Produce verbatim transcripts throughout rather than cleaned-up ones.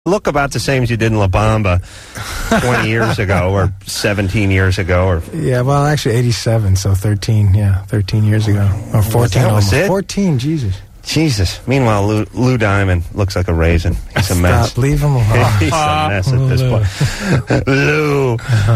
Look about the same as you did in La Bamba twenty years ago or seventeen years ago. Or Yeah, well, actually eighty-seven, so thirteen, yeah, thirteen years ago. Or fourteen that was almost. it? fourteen, Jesus. Jesus. Meanwhile, Lou, Lou Diamond looks like a raisin. He's a mess. Stop, leave him alone. He's a mess at this point. Lou.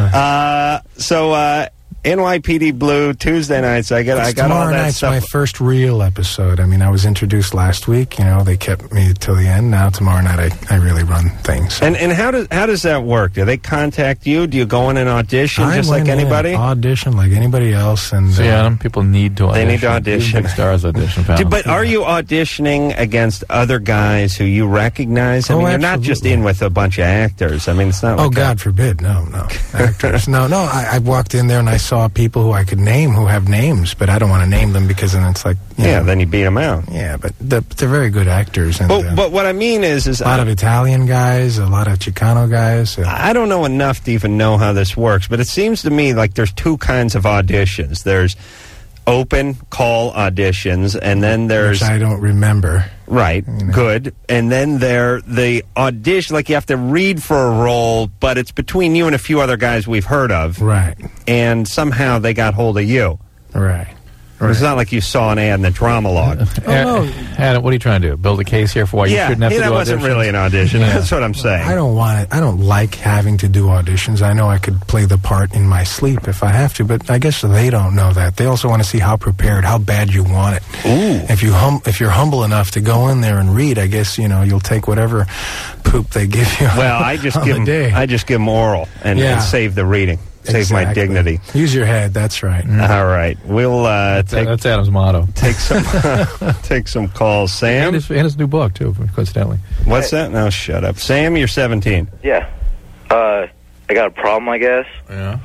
Uh, so, uh, N Y P D Blue, Tuesday nights. I got, I got all Tomorrow that night's stuff. my first real episode. I mean, I was introduced last week. You know, they kept me till the end. Now tomorrow night, I, I really run things. So. And and how does how does that work? Do they contact you? Do you go in and audition I just like went in, anybody? audition like anybody else. And So, uh, yeah, Adam, people need to audition. They need to audition. Big stars audition. Do- Pal. but are you auditioning against other guys who you recognize? I Oh, mean, you're not just absolutely. in with a bunch of actors. I mean, it's not. Oh, like God forbid. No, no. Actors. No, no. I, I walked in there and I saw people who I could name who have names, but I don't want to name them because then it's like, you Yeah, know, then you beat them out. yeah, but they're, they're very good actors. And, But uh, but what I mean is, is a lot I, of Italian guys, a lot of Chicano guys. Uh, I don't know enough to even know how this works, but it seems to me like there's two kinds of auditions. There's open call auditions, and then there's which I don't remember. right, You know. good, and then there the audition, like you have to read for a role, but it's between you and a few other guys we've heard of, Right, and somehow they got hold of you. right. It's not like you saw an ad in the drama log. Oh, no. Adam, what are you trying to do? Build a case here for why you yeah, shouldn't have yeah, to that do wasn't auditions? really an audition. That's what I'm saying. I don't want it. I don't like having to do auditions. I know I could play the part in my sleep if I have to, but I guess they don't know that. They also want to see how prepared, how bad you want it. Ooh. If you hum, if you're humble enough to go in there and read, I guess you know you'll take whatever poop they give you. Well, I just on give the 'em- day. I just give them oral and, Yeah. and save the reading, save my Exactly. dignity. Use your head. That's right. All right, we'll uh, That's, take that's Adam's motto. take some take some calls. Sam, And his, and his new book, too, coincidentally. what's that? No, shut up. Sam, you're seventeen. Yeah. Uh, I got a problem, I guess. Yeah.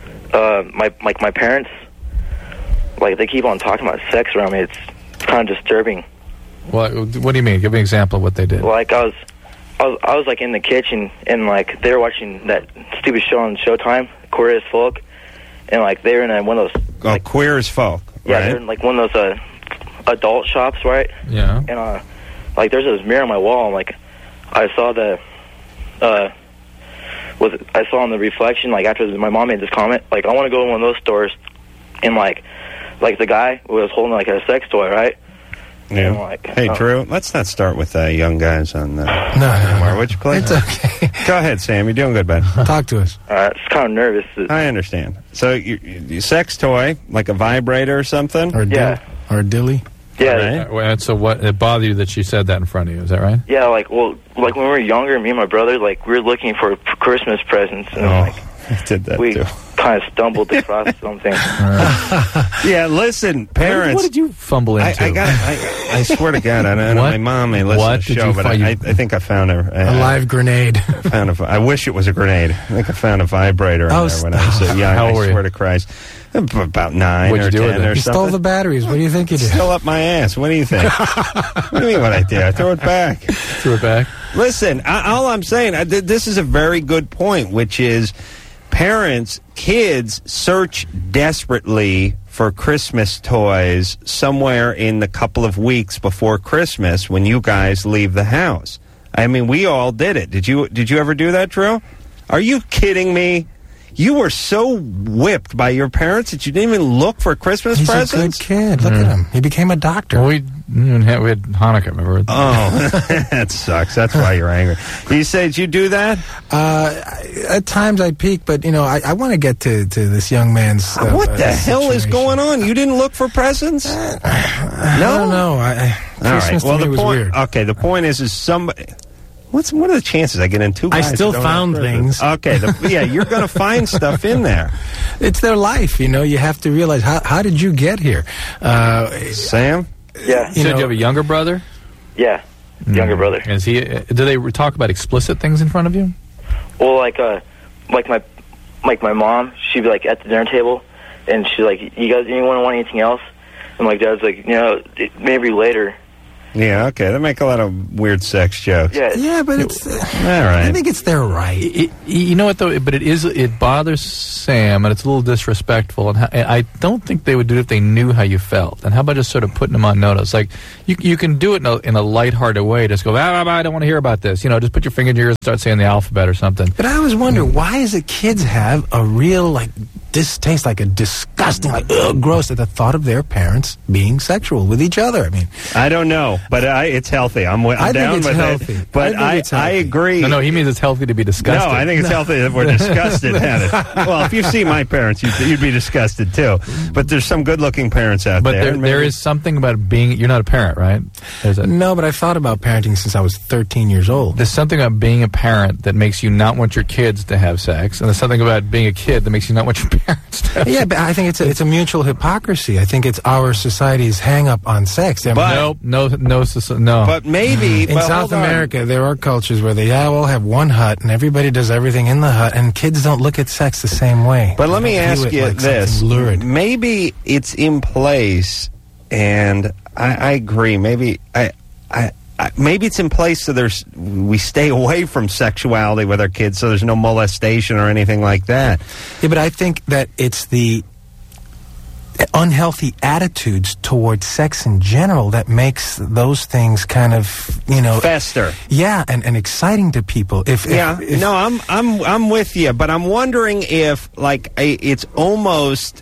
Uh, my like my parents, like they keep on talking about sex around me. It's kind of disturbing. What, what do you mean? Give me an example of what they did. Like I was, I was, I was like in the kitchen and like they were watching that stupid show on Showtime, Queer as Folk, and like they were in a, one of those. Oh, like, queer as folk. yeah, right? they're in like one of those uh, adult shops, right? Yeah. And uh, like there's this mirror on my wall. And, like I saw the, uh, was I saw in the reflection like after my mom made this comment, like I want to go in one of those stores, and like, like the guy was holding like a sex toy, right? Yeah. And, like, Hey, uh, Drew, let's not start with uh, young guys on. Uh, No, no, no. Would you please? It's okay. Go ahead, Sam. You're doing good, bud. Talk to us. Uh, it's kind of nervous. I understand. So, you, you sex toy, like a vibrator or something? Or Yeah. dill, or dilly. Yeah, Right. Uh, well, so what, it bothered you that she said that in front of you, is that right? yeah. Like, well, like when we were younger, me and my brother, like we were looking for p- Christmas presents, and Oh, like I did that we too. kind of stumbled across something. Yeah, listen, parents. What did you fumble I, into? I got. I, I swear to God, I know What? my mom may listen What to the did show, you but find? I, I think I found a, A live grenade. found a. I wish it was a grenade. I think I found a vibrator in Oh, there when I was uh, young. How I old were you? swear to Christ, about nine What'd or you do with ten it? or You something. stole the batteries. What do you think you did? Still up my ass. What do you think? What do you mean what I did? I throw it back. Threw it back. Listen, I, all I'm saying, I, th- this is a very good point, which is parents, kids search desperately for Christmas toys somewhere in the couple of weeks before Christmas when you guys leave the house. I mean, we all did it. Did you? Did you ever do that, Drew? Are you kidding me? You were so whipped by your parents that you didn't even look for Christmas He's presents? a good kid. Look at him. He became a doctor. Well, we, we had we had Hanukkah, remember? Oh, that sucks. That's why you're angry. You say, did you do that? Uh, at times I peek, but you know, I, I want to get to, to this young man's. Uh, what the uh, hell is situation. going on? You didn't look for presents? I No? don't know. I, I, All right. Christmas Well, to the me was point. weird. Okay, the point is, is somebody. What's what are the chances I get in two? I guys still who don't have found presents? things. Okay, the, yeah, you're going to find stuff in there. It's their life, you know. You have to realize how how did you get here? Uh, Sam, Yeah, You said know- you have a younger brother? yeah, younger brother. Is he? Uh, do they talk about explicit things in front of you? Well, like uh, like my like my mom, she'd be like at the dinner table, and she's like, "You guys, anyone want anything else?" And like Dad's like, "You know, it- maybe later." Yeah, okay. They make a lot of weird sex jokes. Yeah, Yeah, but it's. Uh, All right. I think it's their right. It, you know what though? But it is. It bothers Sam, and it's a little disrespectful. And how, I don't think they would do it if they knew how you felt. And how about just sort of putting them on notice? Like you, you can do it in a, in a lighthearted way. Just go, ah, ah, I don't want to hear about this. You know, just put your finger in your ear and start saying the alphabet or something. But I always wonder, why is it kids have a real, like, distaste, like a disgusting, like, ugh, gross at the thought of their parents being sexual with each other? I mean, I don't know, but I, it's healthy. I'm, I'm I think down it's with healthy. it. But I I, think it's I, healthy. agree. No, no, he means it's healthy to be disgusted. No, I think it's healthy that we're disgusted at it. Well, if you see my parents, you'd, you'd be disgusted too. But there's some good-looking parents out But there. there, and there maybe- is something about being. You're not a parent, right? There's a, no, but I've thought about parenting since I was thirteen years old. There's something about being a parent that makes you not want your kids to have sex, and there's something about being a kid that makes you not want your parents to have Yeah, sex. but I think it's a, it's a mutual hypocrisy. I think it's our society's hang-up on sex. I mean, But- Nope, no, no, soci- no. But maybe... in but South hold on. America, there are cultures where they yeah, all have one hut, and everybody does everything in the hut, and kids don't look at sex the same way. But let They me view ask it you like this. something lurid. Maybe it's in place, and I, I agree. Maybe I, I, I, maybe it's in place so there's we stay away from sexuality with our kids, so there's no molestation or anything like that. Yeah, but I think that it's the unhealthy attitudes towards sex in general that makes those things kind of, you know, Fester. yeah, and, and exciting to people. If, if Yeah, if, no, I'm I'm I'm with you, but I'm wondering if like a, it's almost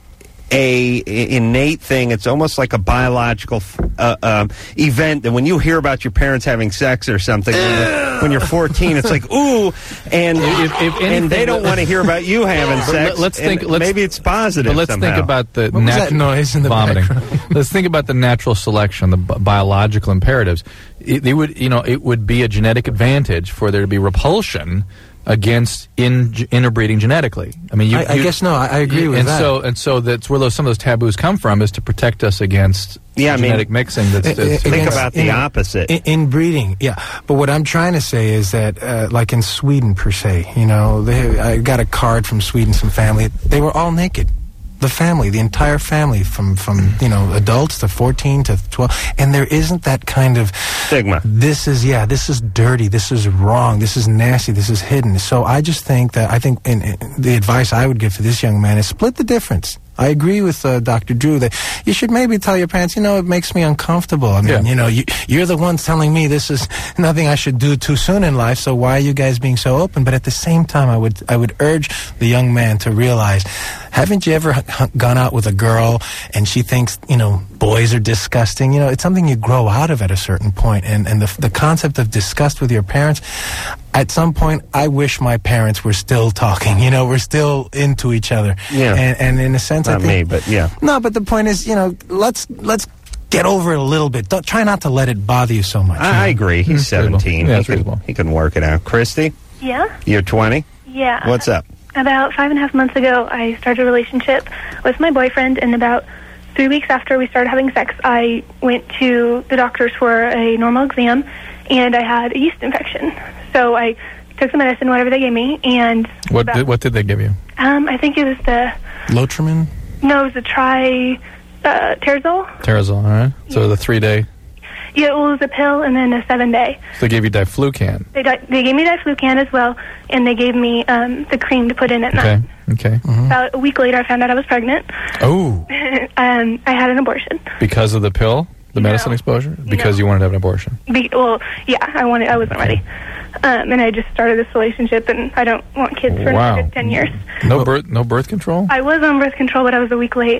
a innate thing. It's almost like a biological uh, um, event that when you hear about your parents having sex or something when you're, when you're fourteen, it's like ooh, and If- if and anything, they don't let- want to hear about you having But sex. let- let's and think- let's- maybe it's positive. But let's somehow. think about the What was that natural noise in the vomiting. background? Let's think about the natural selection, the bi- biological imperatives. It, it would, you know, it would be a genetic advantage for there to be repulsion against in, interbreeding genetically. I mean, you, I, I you- guess no, I, I agree with and that. so and so that's where those some of those taboos come from, is to protect us against Yeah, I mean- genetic mixing. That's, Uh, that's uh, Think against- about the you know, opposite. In, in breeding, yeah. But what I'm trying to say is that, uh, like in Sweden per se, you know, they, I got a card from Sweden, some family. They were all naked. The family, the entire family, from, from you know, adults to fourteen to twelve. And there isn't that kind of... Stigma. This is, yeah, this is dirty. This is wrong. This is nasty. This is hidden. So I just think that, I think in, in, the advice I would give to this young man is split the difference. I agree with uh, Doctor Drew that you should maybe tell your parents, you know, it makes me uncomfortable. I mean, Yeah. you know, you, you're the ones telling me this is nothing I should do too soon in life, so why are you guys being so open? But at the same time, I would I would urge the young man to realize, haven't you ever h- h- gone out with a girl and she thinks, you know, boys are disgusting? You know, it's something you grow out of at a certain point. And, and the, the concept of disgust with your parents, at some point, I wish my parents were still talking. You know, we're still into each other. Yeah. And, and in a sense, Not I think... me, but yeah. No, but the point is, you know, let's let's get over it a little bit. Don't, try not to let it bother you so much. you I, I know? agree. He's It's reasonable. seventeen. Yeah, he, it's can, reasonable. he can work it out. Christy, Yeah? you're twenty. Yeah. What's up? About five and a half months ago, I started a relationship with my boyfriend, and about three weeks after we started having sex, I went to the doctors for a normal exam, and I had a yeast infection. So I took the medicine, whatever they gave me, and what about- did, what did they give you? um, I think it was the Lotrimin? no, it was the tri uh, Terzol. Terazol, all right. So the three day. Yeah, it was a pill and then a seven day. So they gave you diflucan. They di- they gave me diflucan as well, and they gave me um, the cream to put in at Okay. night. Okay. About a week later, I found out I was pregnant. Oh, um, I had an abortion. because of the pill, the No. medicine exposure, because No. you wanted to have an abortion. Be- well, yeah, I wanted. I wasn't ready, um, and I just started this relationship, and I don't want kids for Wow. another ten years. No birth, no birth control. I was on birth control, but I was a week late.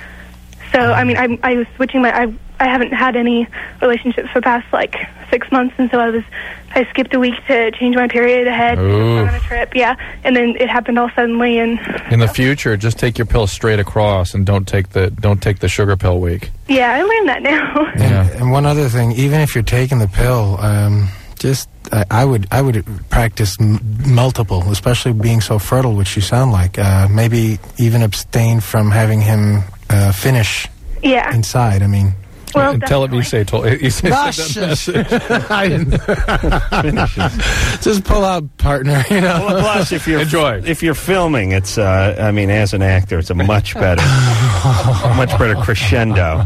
So I mean, I I was switching my. I I haven't had any relationships for the past like six months, and so I was. I skipped a week to change my period ahead. Ooh. On a trip, yeah, and then it happened all suddenly, and In the future, just take your pill straight across, and don't take the don't take the sugar pill week. yeah, I learned that now. And, Yeah. and one other thing, even if you're taking the pill, um, just I, I would I would practice m- multiple, especially being so fertile, which you sound like. Uh, maybe even abstain from having him uh, finish yeah. inside. I mean, Well, And tell him you say told you say Ah, send shush. that message. I didn't- just pull out, partner. You know. Well, plus, if you're Enjoy. if you're filming, it's uh, I mean, as an actor, it's a much better, much better crescendo.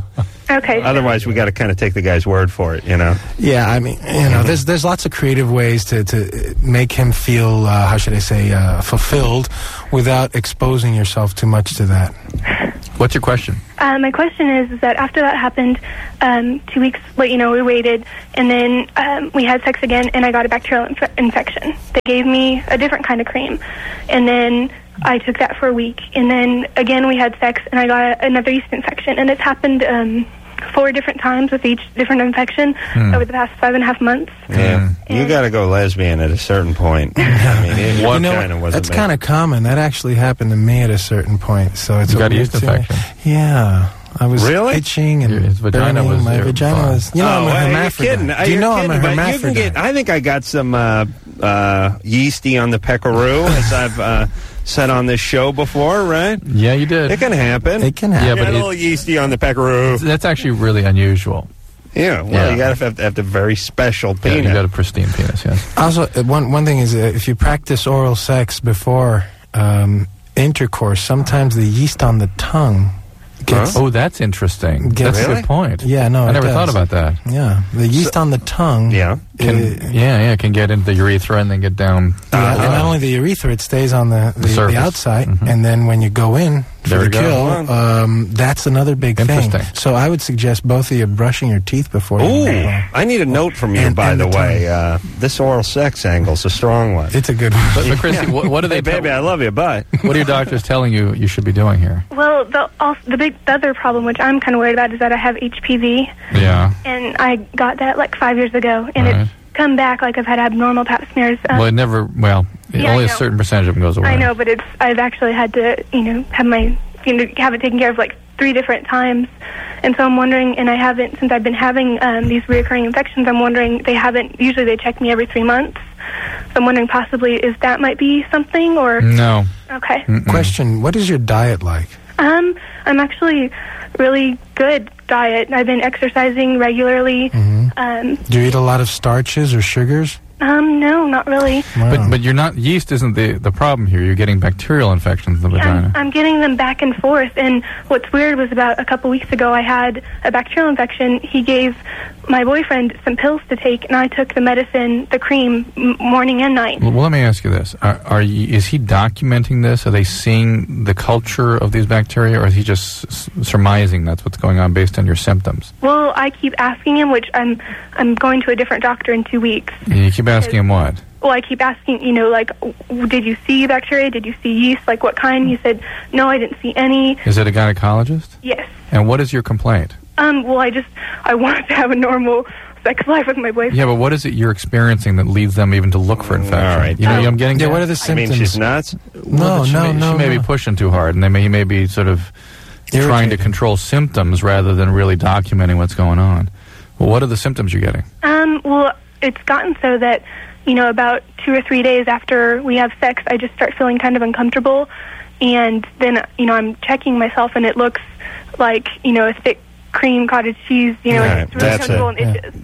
Okay. Otherwise, we got to kind of take the guy's word for it, you know. Yeah, I mean, you know, there's there's lots of creative ways to, to make him feel, uh, how should I say, uh, fulfilled without exposing yourself too much to that. What's your question? Uh, my question is, is that after that happened, um, two weeks, like, you know, we waited, and then um, we had sex again, and I got a bacterial inf- infection. They gave me a different kind of cream, and then I took that for a week, and then again we had sex, and I got a, another yeast infection, and it's happened um, four different times with each different infection Hmm. over the past five and a half months. Yeah, you And- got to go lesbian at a certain point. I mean, it, You what know, kind of wasn't that's made- kind of common. That actually happened to me at a certain point. So it's You a got a weird yeast thing. infection? Yeah. I was Really? itching and Your- his vagina burning. was my your- vagina was. You know, oh, I'm a well, you're hermaphrodite. kidding. Do Uh, you you're know I'm kidding, a but hermaphrodite? You can get, I think I got some uh, uh, yeasty on the peckaroo, as I've uh, said on this show before, right? Yeah, you did. It can happen. It can Yeah, happen. Get but a it- little yeasty on the peckaroo. That's actually really unusual. Yeah, well, Yeah. you got to have, have the very special Yeah, penis. you got a pristine penis, yes. Also, uh, one one thing is uh, if you practice oral sex before um, intercourse, sometimes the yeast on the tongue gets. Oh, that's interesting. Get- That's a Really? good point. Yeah, no, I it never does. thought about that. Yeah, the yeast on the tongue. Yeah. Can, uh, yeah, yeah, it can get into the urethra and then get down. Yeah, and Uh-huh. not only the urethra, it stays on the, the, the, surface. outside, Mhm. and then when you go in for There the we go. kill, um, that's another big thing. Interesting. So I would suggest both of you brushing your teeth before you Ooh, go. I need a note from you, And- by and the the way. Uh, this oral sex angle's a strong one. It's a good one. But, but Christy, what, what are they? Hey, baby, I love you, bye. What are your doctors telling you you should be doing here? Well, the also, the big the other problem, which I'm kind of worried about, is that I have H P V, Yeah. and I got that like five years ago, and Right. it's come back. Like I've had abnormal Pap smears. Um, Well, it never. Well, Yeah, only I a know. certain percentage of them goes away. I know, but it's I've actually had to, you know, have my you know have it taken care of like three different times, and so I'm wondering, and I haven't since I've been having um, these reoccurring infections. I'm wondering they haven't. Usually they check me every three months, so I'm wondering possibly is that might be something or No. okay. Mm-mm. Question: what is your diet like? Um, I'm actually really good diet. I've been exercising regularly. Mhm. Um, Do you eat a lot of starches or sugars? um, no, not really. Wow. But but you're not. Yeast isn't the the problem here. You're getting bacterial infections in the vagina. I'm, I'm getting them back and forth. And what's weird was about a couple weeks ago, I had a bacterial infection. He gave my boyfriend some pills to take, and I took the medicine, the cream, m- morning and night. Well, let me ask you this: Are, are you, is he documenting this? Are they seeing the culture of these bacteria, or is he just s- surmising that's what's going on based on your symptoms? Well, I keep asking him, which I'm I'm going to a different doctor in two weeks. And you keep asking him what? Well, I keep asking, you know, like, w- did you see bacteria? Did you see yeast? Like, what kind? He said, no, I didn't see any. Is it a gynecologist? Yes. And what is your complaint? Um, well, I just, I wanted to have a normal sex life with my boyfriend. Yeah, but what is it you're experiencing that leads them even to look for infection? All right. You know, Oh. I'm getting. yeah, to? what are the I mean, symptoms? she's nuts. No, she no, may, no, She may no. be pushing too hard, and they may, he may be sort of trying to Irritated. control symptoms rather than really documenting what's going on. Well, what are the symptoms you're getting? Um, well, it's gotten so that, you know, about two or three days after we have sex, I just start feeling kind of uncomfortable. And then, you know, I'm checking myself, and it looks like, you know, a thick cream cottage cheese, you know, Right, and it's really that's uncomfortable it, and itches.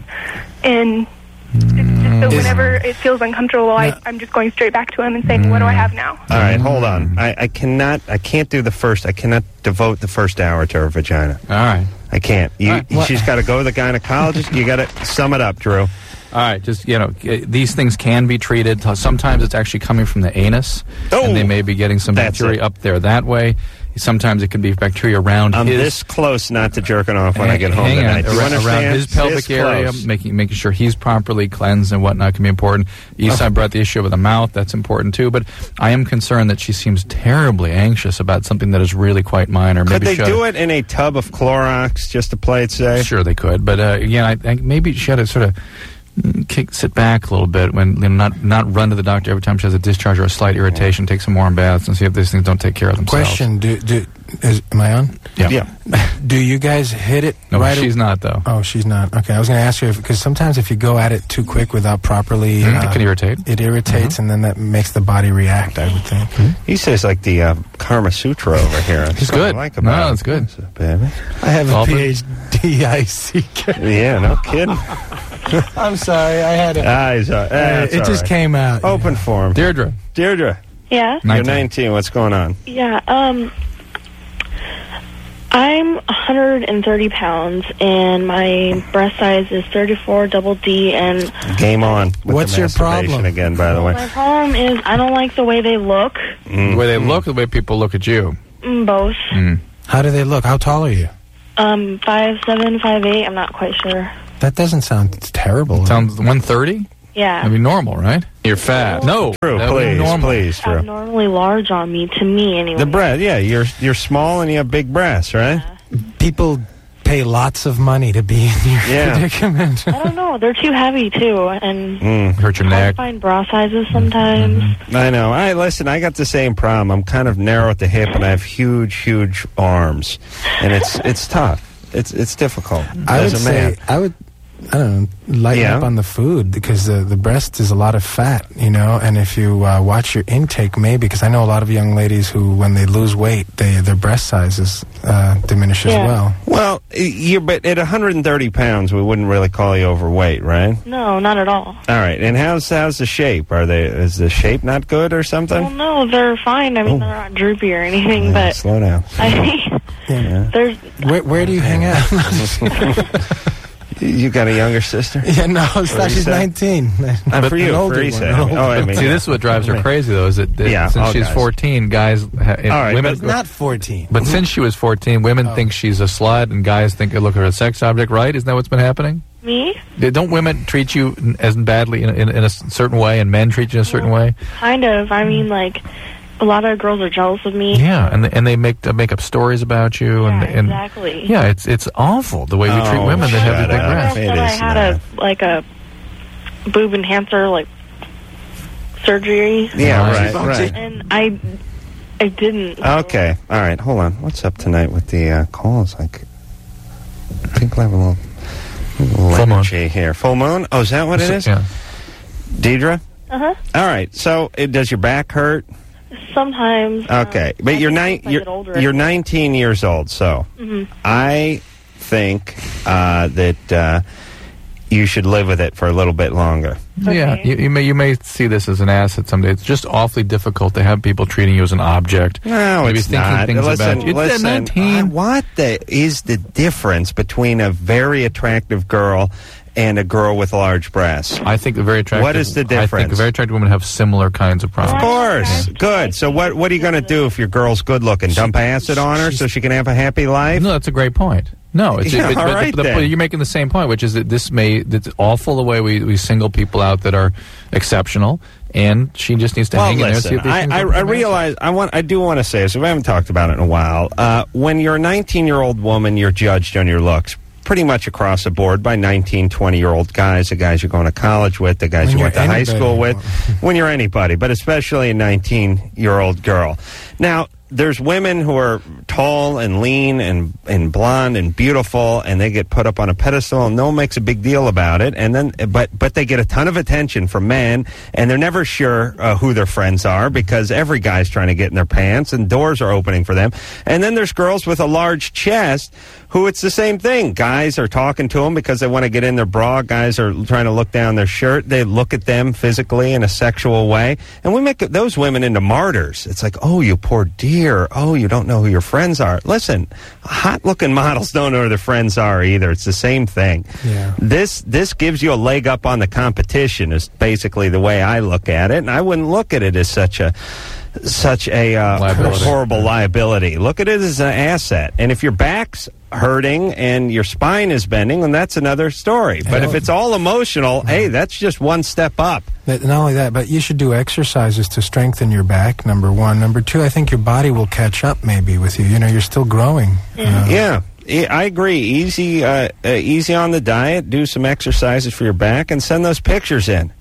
And it's just so Is- whenever it feels uncomfortable, I, Yeah. I'm just going straight back to him and saying, what do I have now? All right, hold on. I, I cannot. I can't do the first. I cannot devote the first hour to her vagina. All right. I can't. You, All right, what- she's got to go to the gynecologist. You got to sum it up, Drew. All right, just, you know, g- these things can be treated. Sometimes it's actually coming from the anus, Oh, and they may be getting some that's bacteria it. up there that way. Sometimes it can be bacteria around I'm his... this close not to jerking off when I get home Hang on, tonight. Do you around, around understand? his pelvic This area, close. making making sure he's properly cleansed and whatnot can be important. Esai brought the issue with the mouth; that's important too. But I am concerned that she seems terribly anxious about something that is really quite minor. Could maybe they she ought do to- it in a tub of Clorox just to play it safe? Sure, they could, but uh, again, I think maybe she ought to sort of mm, kick, sit back a little bit when, you know, not not run to the doctor every time she has a discharge or a slight irritation. Take some warm baths and see if these things don't take care of themselves. Question: Do do is am I on? Yeah. Yeah. Do you guys hit it No, right? she's not though. Oh, she's not. Okay, I was going to ask you because sometimes if you go at it too quick without properly, Mhm, uh, it can irritate. It irritates, and then that makes the body react. I would think. He says like the uh, Karma Sutra over here. That's He's what I good. like No, about that's it. good. That's it, baby. I have a Well, but- P H D. I C K. Yeah, no kidding. I'm sorry, I had it. Ah, he's, uh, ah, it's it all just right. came out. Open forum. Deirdre, Deirdre, Yeah, you're nineteen. nineteen. What's going on? yeah. Um, I'm one hundred thirty pounds, and my breast size is thirty-four double D, and... Game on. With What's the your masturbation problem? again, by the way? My problem is I don't like the way they look. Mm. The way they look, the way people look at you. Mm, Both. Mm. How do they look? How tall are you? Um, five seven, five eight, I'm not quite sure. That doesn't sound terrible. Sounds one thirty? Yeah. That'd be normal, right? You're fat. No. True, that would be please, normal. please, true. Abnormally large on me, to me anyway. The breast, yeah, you're you're small and you have big breasts, right? People pay lots of money to be in your Yeah. predicament. I don't know, they're too heavy too, and Mm. Hurt your I neck. find bra sizes sometimes. I know. I listen. I got the same problem. I'm kind of narrow at the hip, and I have huge, huge arms, and it's it's tough. It's it's difficult. I as would a man. say I would, I don't know, lighten Yeah. up on the food because the the breast is a lot of fat, you know. And if you uh, watch your intake, maybe because I know a lot of young ladies who, when they lose weight, they their breast sizes uh, diminish as Yeah. well. Well, you but at one hundred thirty pounds, we wouldn't really call you overweight, right? No, not at all. All right. And how's how's the shape? Are they is the shape not good or something? Well, no, they're fine. I mean, Oh. they're not droopy or anything, Yeah, but slow down. I Yeah. there's Where where do you hang out? You got a younger sister? yeah, no, it's What not, did you she's say? nineteen. Uh, for An you, older for one, Isa. an older Oh, I one. mean, See, this is what drives her crazy, though, is that, that Yeah, since oh, she's guys. fourteen, guys, ha- if All right, women, but Not fourteen. but since she was fourteen, women Oh. think she's a slut, and guys think they look at her as a sex object, right? Isn't that what's been happening? me, Don't women treat you n- as badly in, in, in a s- certain way, and men treat you in a certain way? kind of. I mean, like, a lot of girls are jealous of me. Yeah, and they, and they make uh, make up stories about you, and, Yeah, and exactly. yeah, it's it's awful the way we treat Oh, women that have shut these big up. breasts. It That I is had not. a like a boob enhancer like surgery. Yeah, Nice. right, right. And I, I didn't. Okay. All right. Hold on. What's up tonight with the uh, calls? Like, people have a little, a little Full moon. energy here. Full moon? Oh, is that what it is? Yeah. Deidre? Uh huh. All right. So, it, does your back hurt? Sometimes. Okay. um, but I you're think nine. as I You're, get older, you're nineteen years old. So, Mhm. I think uh, that uh, you should live with it for a little bit longer. Yeah, Okay. you, you may you may see this as an asset someday. It's just awfully difficult to have people treating you as an object. No, Maybe it's thinking not. things listen, about you. It's at listen. nineteen. I- what the, is the difference between a very attractive girl and a girl with large breasts? I think a very attractive. What is the I think difference? a very attractive women have similar kinds of Of problems. course. Good. So what what are you going to do if your girl's good looking? Dump acid on her so she can have a happy life? No, that's a great point. No, it's Yeah, but, all but right the, the, then. you're making the same point, which is that this may it's awful the way we, we single people out that are exceptional, and she just needs to Well, hang in there. And listen, see if these I, things I, are I amazing. realize I want I do want to say this. We haven't talked about it in a while. Uh, when you're a nineteen year old woman, you're judged on your looks pretty much across the board by nineteen, twenty year old guys, the guys you're going to college with, the guys When you went to you're high anybody. school with, when you're anybody, but especially a nineteen year old girl. Now, there's women who are tall and lean and, and blonde and beautiful, and they get put up on a pedestal, and no one makes a big deal about it. And then, but but they get a ton of attention from men, and they're never sure uh, who their friends are because every guy's trying to get in their pants, and doors are opening for them. And then there's girls with a large chest who it's the same thing. Guys are talking to them because they want to get in their bra. Guys are trying to look down their shirt. They look at them physically in a sexual way, and we make those women into martyrs. It's like, oh, you poor dear. Oh, you don't know who your friends are. Listen, hot-looking models don't know who their friends are either. It's the same thing. Yeah. This this gives you a leg up on the competition is basically the way I look at it, and I wouldn't look at it as such a such a uh, Liability. horrible liability. Look at it as an asset. And if your back's hurting and your spine is bending, then that's another story. But Yeah. if it's all emotional, hey, that's just one step up. But not only that, but you should do exercises to strengthen your back, number one. Number two, I think your body will catch up maybe with you. You know, you're still growing. Uh, Yeah, I I agree. Easy, uh, uh, easy on the diet. Do some exercises for your back, and send those pictures in.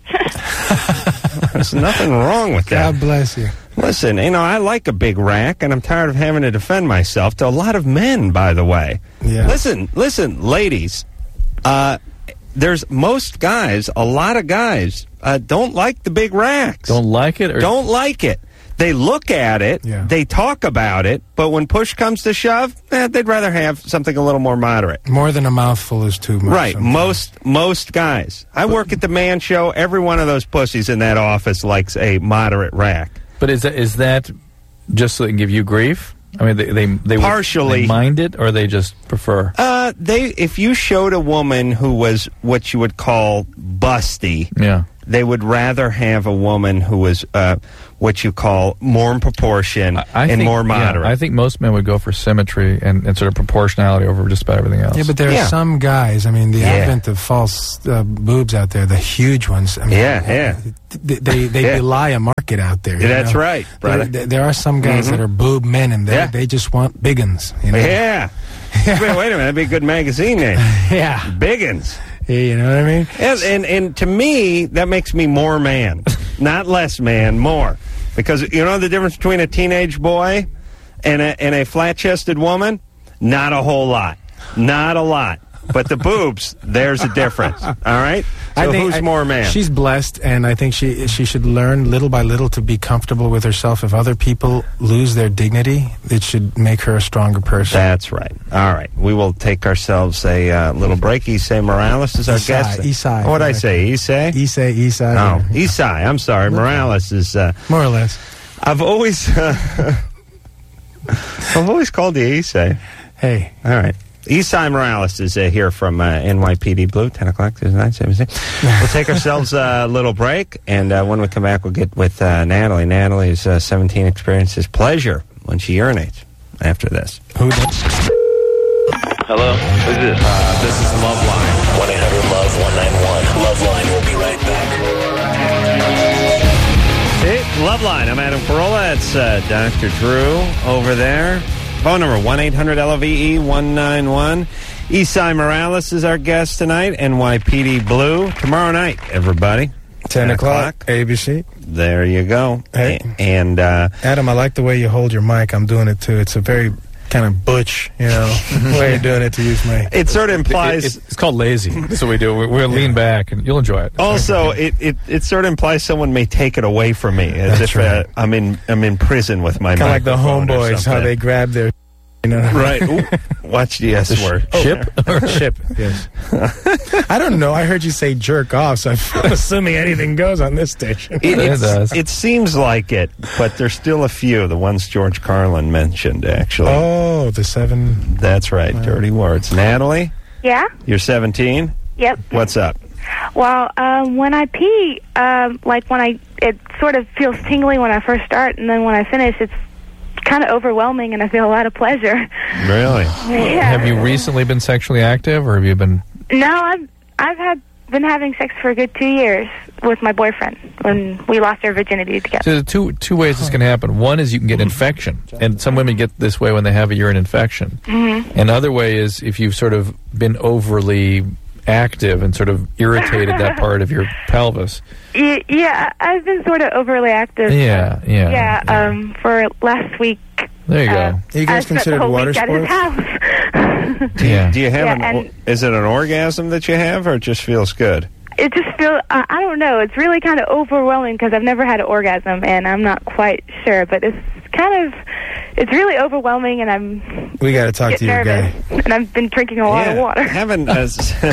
There's nothing wrong with that. God bless you. Listen, you know, I like a big rack, and I'm tired of having to defend myself to a lot of men, by the way. Yeah. Listen, listen, ladies, uh, there's most guys, a lot of guys, uh, don't like the big racks. Don't like it, or Don't like it. They look at it, Yeah. they talk about it, but when push comes to shove, eh, they'd rather have something a little more moderate. More than a mouthful is too much. Right, sometimes. most most guys. I work at the Man Show. Every one of those pussies in that office likes a moderate rack. But is that is that just so they can give you grief? I mean, they they, they would- Partially. they mind it, or they just prefer. Uh, they if you showed a woman who was what you would call busty, Yeah. they would rather have a woman who was uh, what you call more in proportion I, I and think, more yeah, moderate. I think most men would go for symmetry and, and sort of proportionality over just about everything else. Yeah, but there Yeah. are some guys. I mean, the Yeah. advent of false uh, boobs out there, the huge ones. I mean, Yeah, yeah. They they, they Yeah. belie a market out there. you Yeah, that's know? right, There, brother. there, there are some guys Mhm. that are boob men, and they Yeah. they just want biggins. You know? yeah. wait, wait a minute, that'd be a good magazine name. yeah. Biggins. You know what I mean? And, and and to me, that makes me more man, not less man, more. Because you know the difference between a teenage boy and a, and a flat-chested woman? Not a whole lot. Not a lot. But the boobs, there's a difference. All right? So I think who's I- more man? She's blessed, and I think she she should learn little by little to be comfortable with herself. If other people lose their dignity, it should make her a stronger person. That's right. All right. We will take ourselves a uh, little break. Isai Morales is our Isai, guest. Isai. What did I say? Isai? Isai, Isai. Oh, Isai. I'm sorry. Morales is... Uh, More or less. I've always... Uh, I've always called you Isai. Hey. All right. Isai Morales is uh, here from uh, N Y P D Blue, ten o'clock to nine seventeen. We'll take ourselves a little break, and uh, when we come back, we'll get with uh, Natalie. Natalie's uh, seventeen experiences pleasure when she urinates after this. Who does? Hello? Who's this? Uh, this is Loveline. one eight hundred love one nine one. Loveline will be right back. Hey, Loveline. I'm Adam Carolla. It's uh, Doctor Drew over there. Phone number one eight hundred L O V E one nine one. Isai Morales is our guest tonight. N Y P D Blue. Tomorrow night, everybody. ten o'clock, A B C. There you go. Hey. A- And uh, Adam, I like the way you hold your mic. I'm doing it too. It's a very kind of butch, you know, way of doing it to use my. it sort of implies... It- it's, it's called lazy. That's what we do. We're, we're lean back, and you'll enjoy it. Also, it, it, it sort of implies someone may take it away from me, as That's if right. uh, I'm in I'm in prison with my Kind of like the microphone or homeboys, how something. they grab their, you know. Right. Ooh, watch the S word. Ship? Ship, yes. I don't know. I heard you say jerk off, so I'm assuming anything goes on this station. It, It it's- does. it seems like it, but there's still a few. The ones George Carlin mentioned, actually. Oh, the seven. That's right. Dirty words. Natalie, Yeah? you're seventeen. Yep. What's up? Well, um, when I pee, um, like when I, it sort of feels tingly when I first start, and then when I finish, it's kind of overwhelming, and I feel a lot of pleasure. Really? Yeah. Have you recently been sexually active, or have you been... No, I've I've had been having sex for a good two years with my boyfriend when we lost our virginity together. So the two two ways this can happen. One is you can get infection, and some women get this way when they have a urine infection. Mm-hmm. Another way is if you've sort of been overly active and sort of irritated that part of your pelvis. Y- yeah, I've been sort of overly active. Yeah, yeah. Yeah, um, for last week. There you uh, go. You I guys spent considered the whole water week at his sports? house. Do you, Yeah. do you have Yeah, an... and- or- is it an orgasm that you have, or it just feels good? It just feels, uh, I don't know, it's really kind of overwhelming because I've never had an orgasm, and I'm not quite sure, but it's kind of, it's really overwhelming, and I'm We got to talk to getting your guy. nervous, and I've been drinking a lot of water. Having, uh,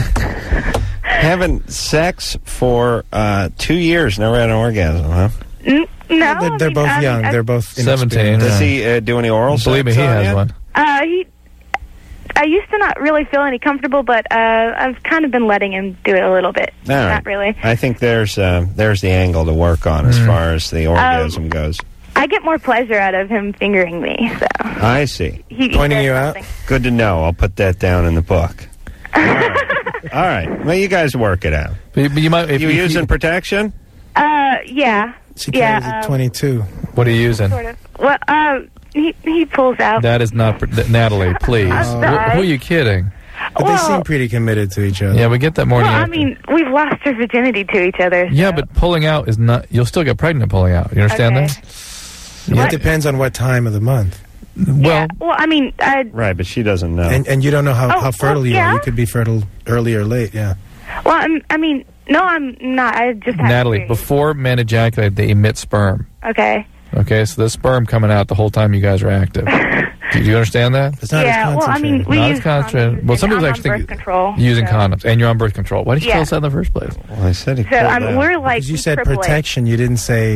having sex for uh, two years, never had an orgasm, huh? N- no, They're, I they're mean, both I- young. I- They're both seventeen. inexperienced. Does Yeah. he uh, do any oral Believe me, sex he on has you? one. Uh, he, I used to not really feel any comfortable, but uh, I've kind of been letting him do it a little bit. All right. Not really. I think there's uh, there's the angle to work on as far as the orgasm Um, goes. I get more pleasure out of him fingering me, so. I see. He, he Pointing does you out? something. Good to know. I'll put that down in the book. All right. All right. Well, you guys work it out. But, but you might. If You if using protection? Uh, yeah. She yeah, carries um, a twenty-two. What are you using? Sort of. Well, uh, he, he pulls out. That is not pr- th- Natalie. Please. I'm Wh- sorry. Who are you kidding? But well, they seem pretty committed to each other. Yeah, we get that morning. well, I after. mean, we've lost our virginity to each other. Yeah, so- but pulling out is not. You'll still get pregnant pulling out. You understand Okay. that? It depends on what time of the month. Well, Yeah, well, I mean, uh, Right, but she doesn't know. And and you don't know how, Oh, how fertile well, you yeah. are. You could be fertile early or late, yeah. well, I'm, I mean, no, I'm not. I just have Natalie, to. before men ejaculate, they emit sperm. Okay. Okay, so the sperm coming out the whole time you guys are active. do, do you understand that? It's not Yeah, as well, I mean, concentrated. we Not use as concentrated. condoms, Well, some and people I'm actually on think birth control. using so. condoms, and you're on birth control. Why did you Yeah. tell us that in the first place? Well, I said he So pulled I'm, out. we're like Because you said triple A. protection, you didn't say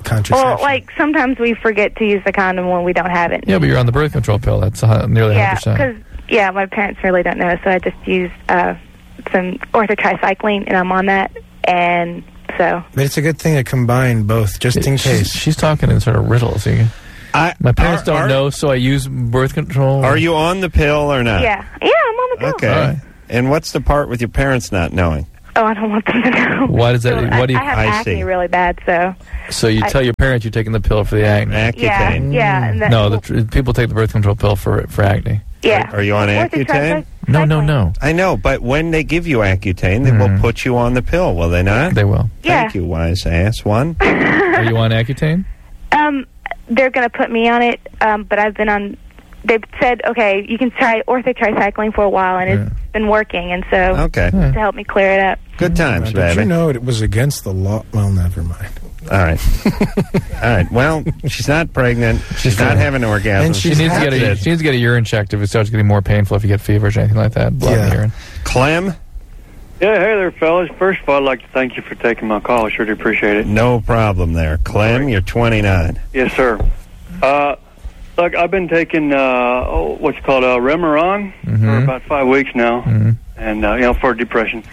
contraception. Well, like sometimes we forget to use the condom when we don't have it. Yeah, but you're on the birth control pill. That's uh, nearly Yeah, one hundred percent. because yeah, my parents really don't know, so I just use uh, some orthotricycline, and I'm on that, and so. But it's a good thing to combine both, just in She's, case. she's talking in sort of riddles. You, I, my parents are, don't are, know, so I use birth control. Are you on the pill or not? Yeah, yeah, I'm on the pill. Okay. All right. And what's the part with your parents not knowing? Oh, I don't want them to know. Why does that? So what do you? I, I have I acne see. really bad, so. So you I- tell your parents you're taking the pill for the acne. Yeah, Accutane. yeah. And that, No, the tr- people take the birth control pill for for acne. yeah. Are, are you on Accutane? Orthotricycline. No, no, no. I know, but when they give you Accutane, they Hmm. will put you on the pill, will they not? They will. Yeah. Thank you, wise ass one. Are you on Accutane? Um, they're going to put me on it, um, but I've been on. They've said, okay, you can try orthotricycline for a while, and Yeah. it's been working, and so Okay. to help me clear it up. Good times, Did baby. you know it was against the law? Well, never mind. All right. All right. Well, she's not pregnant. She's not having orgasms. And She She's needs to get a That's it. she needs to get a urine checked if it starts getting more painful, if you get fevers or anything like that. Blood in the Yeah. urine. Clem, Yeah, hey there, fellas. First of all, I'd like to thank you for taking my call. I sure do appreciate it. no problem there. Clem, you're twenty-nine. Yes, sir. Uh, look, I've been taking uh, oh, what's called uh, Remeron for Mhm. about five weeks now, Mhm. and uh, you know, for depression.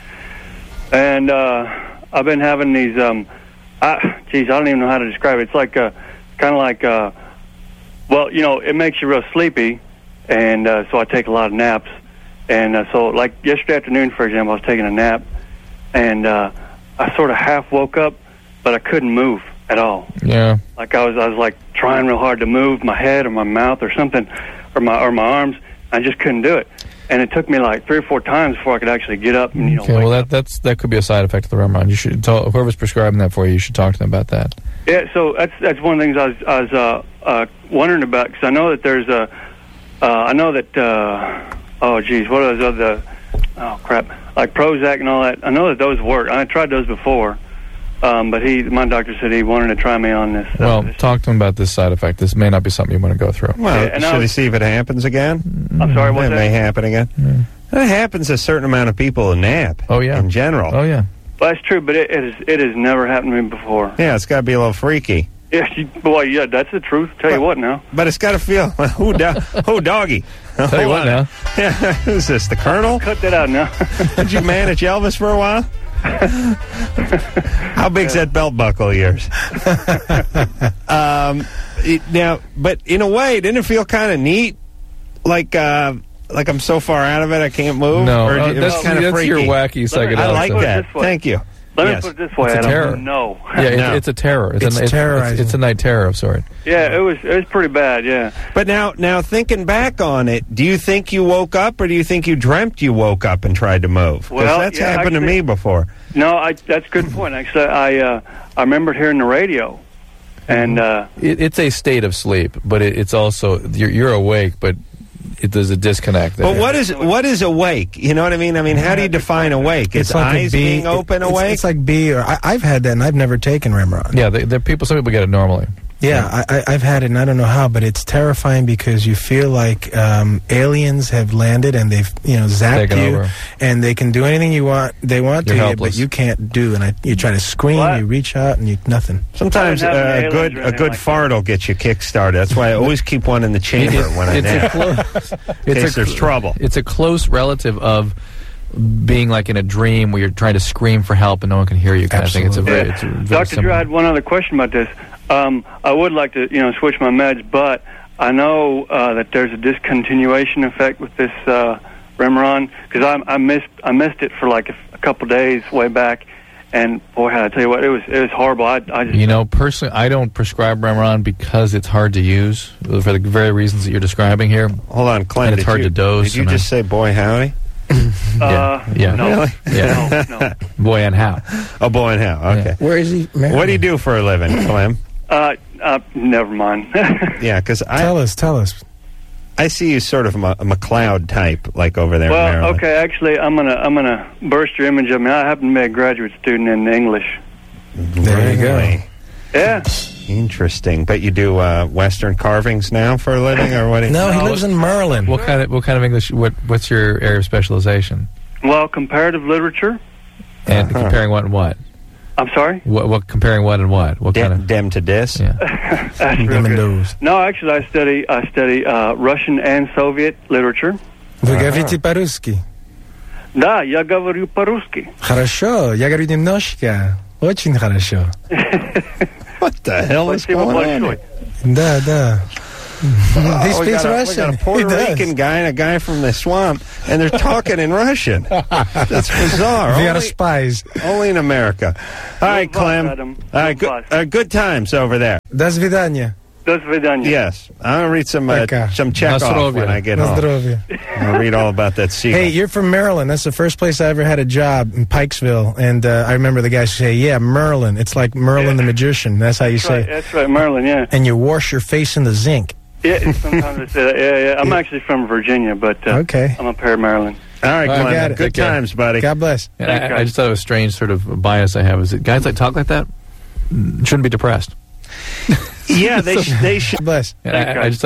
And uh, I've been having these. Um, I, geez, I don't even know how to describe it. It's like uh, kind of like, uh, well, you know, it makes you real sleepy, and uh, so I take a lot of naps. And uh, so, like yesterday afternoon, for example, I was taking a nap, and uh, I sort of half woke up, but I couldn't move at all. Yeah. Like I was, I was like trying real hard to move my head or my mouth or something, or my or my arms. I just couldn't do it, and it took me like three or four times before I could actually get up and you know. Okay. wake Well, up. that that's that could be a side effect of the Remeron. You should tell whoever's prescribing that for you. You should talk to them about that. Yeah, so that's that's one of the things I was I was uh, uh, wondering about, because I know that there's a uh, I know that uh, oh geez, what are those other oh crap like Prozac and all that. I know that those work. I tried those before, um, but he my doctor said he wanted to try me on this. uh, Well, this- talk to them about this side effect. This may not be something you want to go through. Well, Yeah, and I should he was- see if it happens again? I'm sorry, what's It may that? happen again. It happens to a certain amount of people in nap. Oh, yeah. In general. Oh yeah. Well, that's true, but it, it, is, it has never happened to me before. Yeah, it's got to be a little freaky. Yeah, you, boy, yeah, that's the truth. Tell you what now. But it's got to feel, who, do, who doggy? Tell you Hold what on. now. Yeah, who's this, the Colonel? Cut that out now. Did you manage Elvis for a while? How big's that belt buckle of yours? um, it, now, but in a way, didn't it feel kind of neat? Like, uh, like I'm so far out of it, I can't move. No, Or uh, it was that's, kind of that's freaky. your wacky psychedelic. I like Put it that. this way. Thank you. Let Yes. me put it this way, It's a Adam. terror. No. Yeah, it, No. it's a terror. It's, It's an, it's, terrorizing. it's a night terror of sort. Yeah, it was it was pretty bad. Yeah. But now, now thinking back on it, do you think you woke up, or do you think you dreamt you woke up and tried to move? 'Cause Well, that's yeah, happened to actually- me before. No, I, that's a good point. Actually, I uh, I remembered hearing the radio, and uh, It, it's a state of sleep, but it, it's also you're, you're awake, but it, there's a disconnect. But there. what is what is awake? You know what I mean? I mean, how do you define awake? Is like a eyes bee- being open it's, awake? It's like B, or I, I've had that, and I've never taken Remeron. Yeah, they, they're people. Some people get it normally. Yeah, I, I, I've had it, and I don't know how, but it's terrifying because you feel like um, aliens have landed and they've you know zapped Taken you, over. and they can do anything you want they want You're to helpless. you, but you can't do. And I, you try to scream, What? you reach out, and you nothing. Sometimes I uh, didn't have a any good aliens or a anything good like fart will get you kick-started. That's why I always keep one in the chamber It- when I it's a nap. close, In it's case a, there's trouble. It's a close relative of being like in a dream where you're trying to scream for help and no one can hear you kind of thing. It's a very, Yeah. it's a very Doctor Drew, similar. I had one other question about this. Um, I would like to, you know, switch my meds, but I know uh, that there's a discontinuation effect with this uh, Remeron, because I, I missed I missed it for like a, a couple days way back, and boy, I tell you what, it was it was horrible. I, I just You know, personally, I don't prescribe Remeron because it's hard to use for the very reasons that you're describing here. Hold on, Clem. And it's did hard you, to dose, Did you and just say, boy, howdy? uh, yeah. no, Really? Yeah. no, no. Boy and how. Oh, boy, and how? Okay. Where is he? Married? What do you do for a living, Clem? Uh, uh, never mind. Yeah, because I Tell us, tell us. I see you sort of a, a McLeod type, like over there in Well, Maryland. okay, actually, I'm gonna I'm gonna burst your image of me. I happen to be a graduate student in English. There you go. Really? Yeah. Interesting. But you do uh, Western carvings now for a living, or what? No, he No, lives in Merlin. What kind of what kind of English? What what's your area of specialization? Well, comparative literature. And Uh-huh. comparing what and what? I'm sorry? What, what comparing what and what? What Dem, kind of dem to dis? Yeah. That's real Dem and good. those. No, actually, I study I study uh, Russian and Soviet literature. Вы говорите по-русски? Да, я говорю по-русски. Хорошо, я говорю немножко. Очень хорошо. What the hell is Спасибо going on? большое. Да, да. He Oh, we speaks got a, we Russian. got a Puerto He does. Rican guy and a guy from the swamp, and they're talking in Russian. That's bizarre. We are Only, spies. only in America. All right, Good Clem. luck, Adam. All right, Good good, luck. uh, good times over there. До свидания. До свидания. Yes, I'm gonna read some uh, Пока. some Chekhov Настровья. when I get На home. здоровье. I'll read all about that seagull. Hey, you're from Maryland. That's the first place I ever had a job, in Pikesville. And uh, I remember the guys say, yeah, Merlin. It's like Merlin the magician. That's how you That's say right, it. that's right, Maryland, yeah. And you wash your face in the zinc. Yeah, sometimes I say that. Yeah, yeah. I'm actually from Virginia, but uh, Okay. I'm up here in Maryland. All right, I Clem. got it. Good Take care. times, buddy. God bless. And I, I just thought it was a strange sort of bias I have. Is that guys that talk like that shouldn't be depressed. Yeah, they sh- they should. God bless. And I, I just